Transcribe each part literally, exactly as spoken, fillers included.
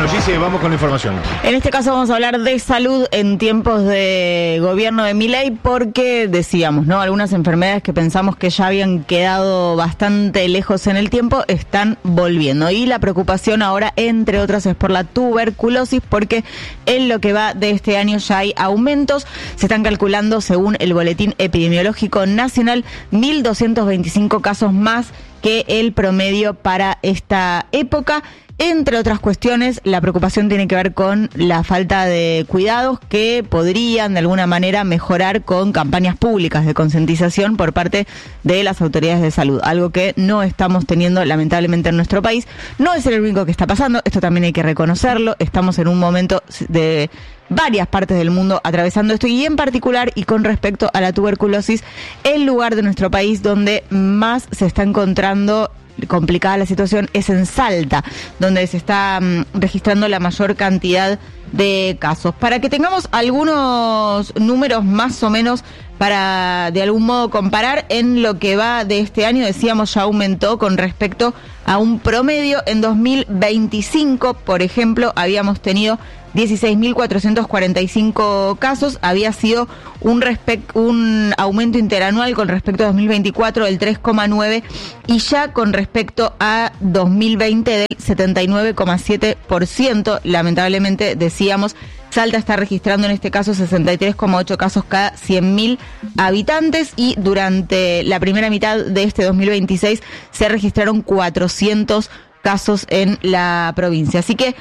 Bueno, sí, sí, vamos con la información. En este caso vamos a hablar de salud en tiempos de gobierno de Milei, porque decíamos, ¿no? Algunas enfermedades que pensamos que ya habían quedado bastante lejos en el tiempo están volviendo. Y la preocupación ahora, entre otras, es por la tuberculosis, porque en lo que va de este año ya hay aumentos. Se están calculando, según el Boletín Epidemiológico Nacional, mil doscientos veinticinco casos más que el promedio para esta época. Entre otras cuestiones, la preocupación tiene que ver con la falta de cuidados que podrían de alguna manera mejorar con campañas públicas de concientización por parte de las autoridades de salud, algo que no estamos teniendo lamentablemente en nuestro país. No es el único que está pasando, esto también hay que reconocerlo. Estamos en un momento de varias partes del mundo atravesando esto, y en particular, y con respecto a la tuberculosis, el lugar de nuestro país donde más se está encontrando complicada la situación es en Salta, donde se está um, registrando la mayor cantidad de casos. Para que tengamos algunos números más o menos para de algún modo comparar, en lo que va de este año, decíamos, ya aumentó con respecto a un promedio. En dos mil veinticinco, por ejemplo, habíamos tenido dieciséis mil cuatrocientos cuarenta y cinco casos, había sido un, respect, un aumento interanual con respecto a dos mil veinticuatro del tres coma nueve, y ya con respecto a dos mil veinte del setenta y nueve coma siete por ciento. Lamentablemente, decíamos, Salta está registrando en este caso sesenta y tres coma ocho casos cada cien mil habitantes, y durante la primera mitad de este dos mil veintiséis se registraron cuatrocientos casos en la provincia. Así que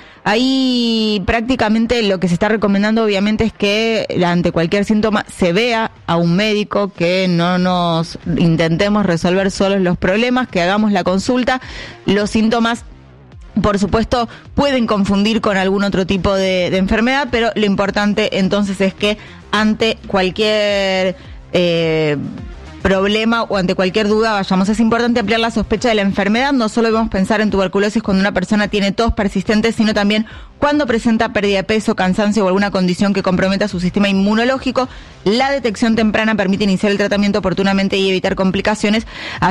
ahí prácticamente lo que se está recomendando obviamente es que ante cualquier síntoma se vea a un médico, que no nos intentemos resolver solos los problemas, que hagamos la consulta. Los síntomas, por supuesto, pueden confundir con algún otro tipo de, de enfermedad, pero lo importante entonces es que ante cualquier eh, problema o ante cualquier duda vayamos. Es importante ampliar la sospecha de la enfermedad. No solo debemos pensar en tuberculosis cuando una persona tiene tos persistente, sino también cuando presenta pérdida de peso, cansancio o alguna condición que comprometa su sistema inmunológico. La detección temprana permite iniciar el tratamiento oportunamente y evitar complicaciones.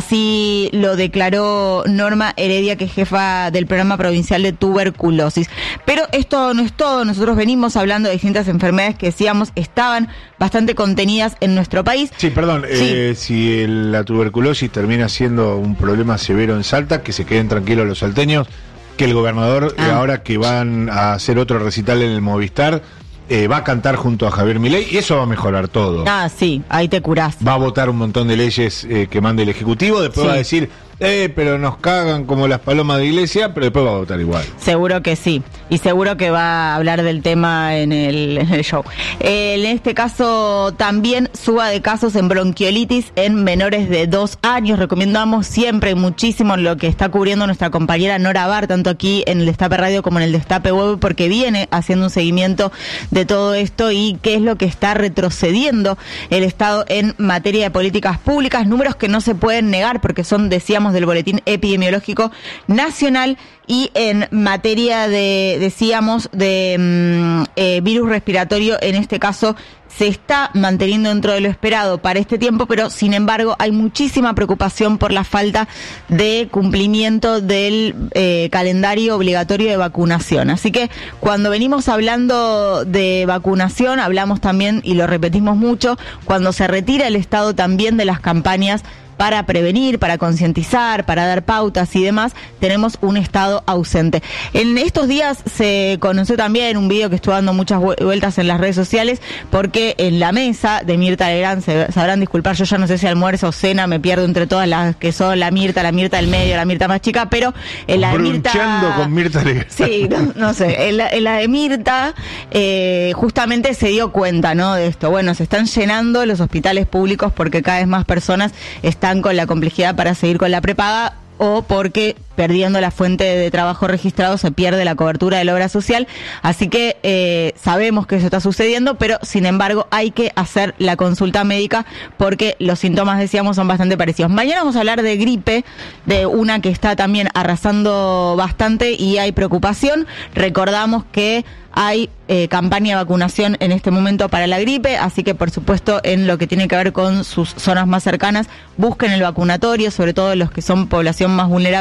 Así lo declaró Norma Heredia, que es jefa del Programa Provincial de Tuberculosis. Pero esto no es todo. Nosotros venimos hablando de distintas enfermedades que decíamos estaban bastante contenidas en nuestro país. Sí, perdón. Sí. Eh, si el, la tuberculosis termina siendo un problema severo en Salta, que se queden tranquilos los salteños, que el gobernador, ah. eh, ahora que van a hacer otro recital en el Movistar, eh, va a cantar junto a Javier Milei, y eso va a mejorar todo. Ah, sí, ahí te curás. Va a votar un montón de leyes eh, que mande el Ejecutivo, después sí. va a decir, eh, pero nos cagan como las palomas de iglesia, pero después va a votar igual. Seguro que sí, y seguro que va a hablar del tema en el, en el show. Eh, en este caso también suba de casos en bronquiolitis en menores de dos años. Recomendamos siempre muchísimo lo que está cubriendo nuestra compañera Nora Bar, tanto aquí en el Destape Radio como en el Destape Web, porque viene haciendo un seguimiento de todo esto y qué es lo que está retrocediendo el Estado en materia de políticas públicas. Números que no se pueden negar porque son, decíamos, del Boletín Epidemiológico Nacional. Y en materia de, decíamos, de mm, eh, virus respiratorio, en este caso se está manteniendo dentro de lo esperado para este tiempo, pero sin embargo hay muchísima preocupación por la falta de cumplimiento del eh, calendario obligatorio de vacunación. Así que cuando venimos hablando de vacunación, hablamos también, y lo repetimos mucho, cuando se retira el Estado también de las campañas para prevenir, para concientizar, para dar pautas y demás, tenemos un Estado ausente. En estos días se conoció también un video que estuvo dando muchas vueltas en las redes sociales, porque en la mesa de Mirta Legrand, se sabrán disculpar, yo ya no sé si almuerzo o cena, me pierdo entre todas las que son la Mirta, la Mirta del medio, la Mirta más chica, pero en la de Mirta... con Mirta Legrand. Sí, no, no sé, en la, en la de Mirta eh, justamente se dio cuenta, ¿no?, de esto. Bueno, se están llenando los hospitales públicos porque cada vez más personas están con la complejidad para seguir con la prepaga, o porque perdiendo la fuente de trabajo registrado se pierde la cobertura de la obra social. Así que eh, sabemos que eso está sucediendo, pero sin embargo hay que hacer la consulta médica porque los síntomas, decíamos, son bastante parecidos. Mañana vamos a hablar de gripe, de una que está también arrasando bastante y hay preocupación. Recordamos que hay eh, campaña de vacunación en este momento para la gripe, así que por supuesto en lo que tiene que ver con sus zonas más cercanas, busquen el vacunatorio, sobre todo los que son población más vulnerable para esto.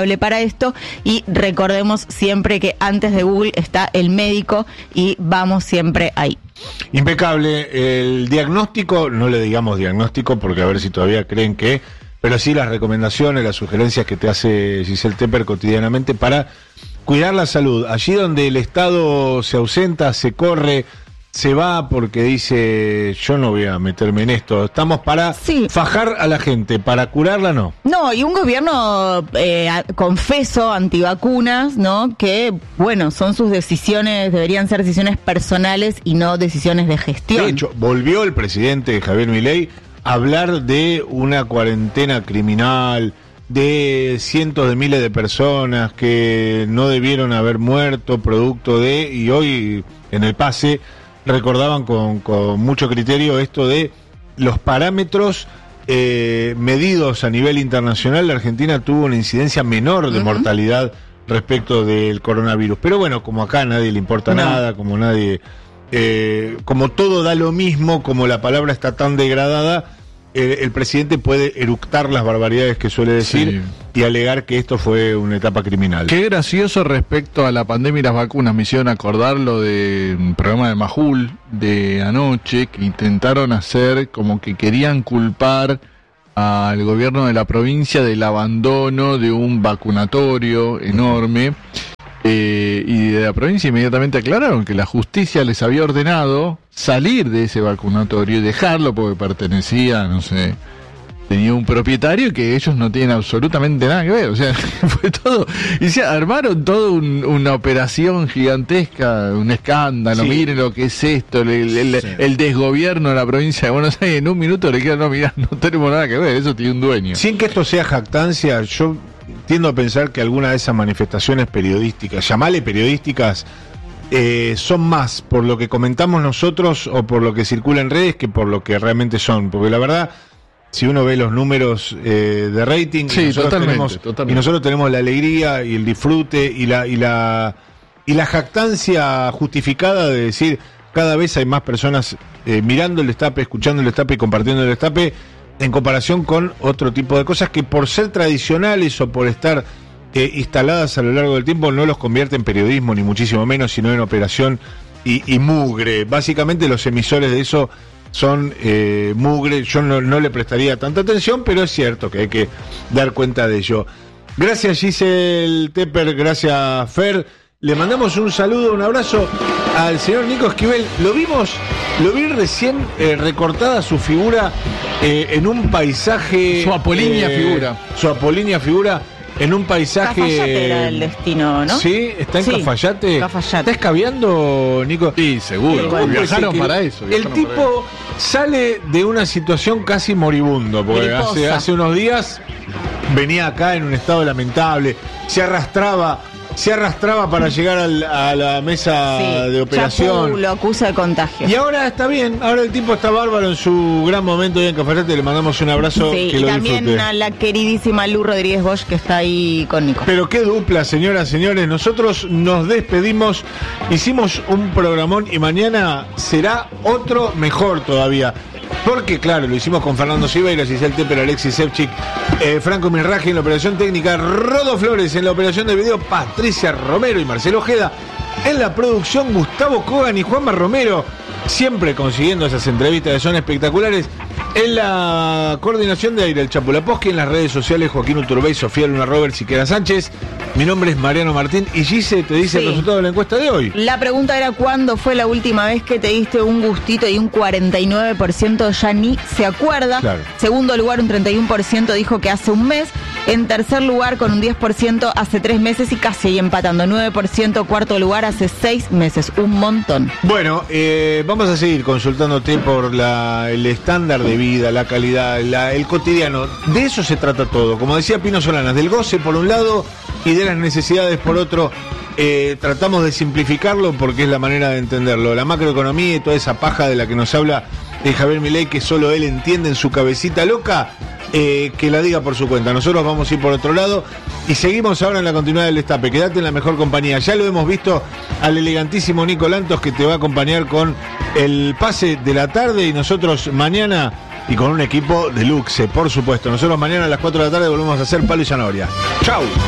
esto, y recordemos siempre que antes de Google está el médico y vamos siempre ahí. Impecable. El diagnóstico, no le digamos diagnóstico porque a ver si todavía creen que, pero sí las recomendaciones, las sugerencias que te hace Giselle Tepper cotidianamente para cuidar la salud. Allí donde el Estado se ausenta, se corre, se va porque dice, yo no voy a meterme en esto. Estamos para sí. fajar a la gente, para curarla no. No, y un gobierno, eh, confeso, antivacunas, ¿no? Que, bueno, son sus decisiones, deberían ser decisiones personales y no decisiones de gestión. De hecho, volvió el presidente Javier Milei a hablar de una cuarentena criminal, de cientos de miles de personas que no debieron haber muerto producto de, y hoy en el pase recordaban con, con mucho criterio esto de los parámetros eh, medidos a nivel internacional. La Argentina tuvo una incidencia menor de uh-huh. mortalidad respecto del coronavirus. Pero bueno, como acá a nadie le importa no. nada, como nadie, eh, como todo da lo mismo, como la palabra está tan degradada, eh, el presidente puede eructar las barbaridades que suele decir sí. y alegar que esto fue una etapa criminal. Qué gracioso respecto a la pandemia y las vacunas. Me hicieron acordar lo del programa de Majul de anoche, que intentaron hacer como que querían culpar al gobierno de la provincia del abandono de un vacunatorio enorme. Eh, y de la provincia inmediatamente aclararon que la justicia les había ordenado salir de ese vacunatorio y dejarlo porque pertenecía, no sé, tenía un propietario y que ellos no tienen absolutamente nada que ver. O sea, fue todo, y se armaron toda un, una operación gigantesca, un escándalo. Sí. Miren lo que es esto, el, el, sí. el desgobierno de la provincia de Buenos Aires. En un minuto le dijeron, no, mirá, no tenemos nada que ver, eso tiene un dueño. Sin que esto sea jactancia, yo tiendo a pensar que alguna de esas manifestaciones periodísticas, llamale periodísticas, eh, son más por lo que comentamos nosotros o por lo que circula en redes que por lo que realmente son. Porque la verdad, si uno ve los números eh, de rating, sí, y, nosotros totalmente, tenemos, totalmente. y nosotros tenemos la alegría y el disfrute y la, y la, y la jactancia justificada de decir cada vez hay más personas eh, mirando el destape, escuchando el destape y compartiendo el destape, en comparación con otro tipo de cosas que por ser tradicionales o por estar eh, instaladas a lo largo del tiempo no los convierte en periodismo, ni muchísimo menos, sino en operación y, y mugre. Básicamente los emisores de eso son eh, mugre. Yo no, no le prestaría tanta atención, pero es cierto que hay que dar cuenta de ello. Gracias Giselle Tepper, gracias Fer. Le mandamos un saludo, un abrazo al señor Nico Esquivel. Lo vimos, lo vi recién eh, recortada su figura eh, en un paisaje. Su apolínea eh, figura. Su apolínea figura en un paisaje. Cafayate era el destino, ¿no? Sí, está en sí, Cafayate. Cafayate. ¿Está escabeando, Nico? Sí, seguro. ¿Cómo Viajaron para eso. El Viajaron tipo sale de una situación casi moribundo, porque hace, hace unos días venía acá en un estado lamentable, se arrastraba. Se arrastraba para llegar al, a la mesa sí, de operación. Chapu lo acusa de contagio. Y ahora está bien, ahora el tipo está bárbaro en su gran momento ahí en Cafayate. Le mandamos un abrazo. Sí, que y lo también disfrute. A la queridísima Lu Rodríguez Bosch, que está ahí con Nico. Pero qué dupla, señoras, señores. Nosotros nos despedimos. Hicimos un programón y mañana será otro mejor todavía. Porque, claro, lo hicimos con Fernando Silveira, Giselle Tepper, Alexis Sevchik, eh, Franco Mirraje en la operación técnica, Rodo Flores en la operación de video, Patricia Romero y Marcelo Ojeda en la producción, Gustavo Kogan y Juanma Romero, siempre consiguiendo esas entrevistas que son espectaculares. En la coordinación de Aire el Chapulaposqui, en las redes sociales Joaquín Uturbey, Sofía Luna Roberts y Quera Sánchez. Mi nombre es Mariano Martín y Gise te dice sí. el resultado de la encuesta de hoy. La pregunta era ¿cuándo fue la última vez que te diste un gustito? Y un cuarenta y nueve por ciento ya ni se acuerda. Claro. Segundo lugar, un treinta y uno por ciento dijo que hace un mes. En tercer lugar, con un diez por ciento hace tres meses y casi ahí empatando. nueve por ciento, cuarto lugar, hace seis meses. Un montón. Bueno, eh, vamos a seguir consultándote por la, el estándar de vida, la calidad, la, el cotidiano. De eso se trata todo. Como decía Pino Solanas, del goce por un lado y de las necesidades por otro. Eh, tratamos de simplificarlo porque es la manera de entenderlo. La macroeconomía y toda esa paja de la que nos habla de Javier Milei, que solo él entiende en su cabecita loca, eh, que la diga por su cuenta. Nosotros vamos a ir por otro lado y seguimos ahora en la continuidad del destape. Quédate en la mejor compañía. Ya lo hemos visto al elegantísimo Nico Lantos, que te va a acompañar con el pase de la tarde, y nosotros mañana, y con un equipo de luxe, por supuesto. Nosotros mañana a las cuatro de la tarde volvemos a hacer Palo y Zanahoria. ¡Chau!